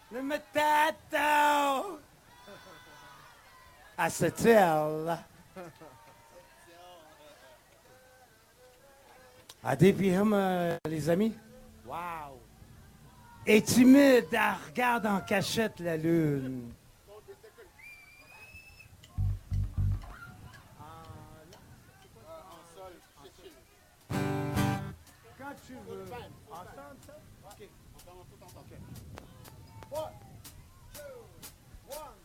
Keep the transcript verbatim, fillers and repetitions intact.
Le metato! Acetyl. Adé puis hum, euh, les amis. Wow! Et timide, elle regarde en cachette la lune. Quand tu veux. Ensemble, ça? OK. One, two, one.